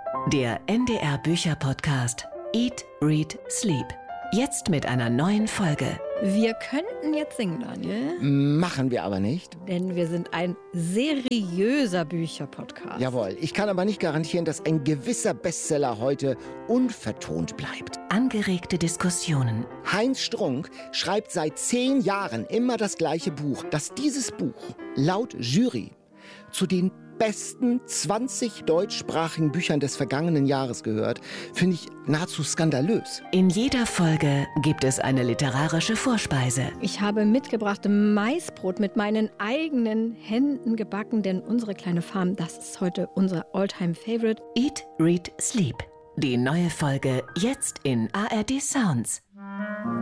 Der NDR Bücher-Podcast Eat, Read, Sleep. Jetzt mit einer neuen Folge. Wir könnten jetzt singen, Daniel. Machen wir aber nicht. Denn wir sind ein seriöser Bücher-Podcast. Jawohl, ich kann aber nicht garantieren, dass ein gewisser Bestseller heute unvertont bleibt. Angeregte Diskussionen. Heinz Strunk schreibt seit 10 Jahren immer das gleiche Buch. Dass dieses Buch laut Jury zu den besten 20 deutschsprachigen Büchern des vergangenen Jahres gehört, finde ich nahezu skandalös. In jeder Folge gibt es eine literarische Vorspeise. Ich habe mitgebracht Maisbrot mit meinen eigenen Händen gebacken, denn unsere kleine Farm, das ist heute unser All-Time-Favorite. Eat, Read, Sleep. Die neue Folge jetzt in ARD Sounds.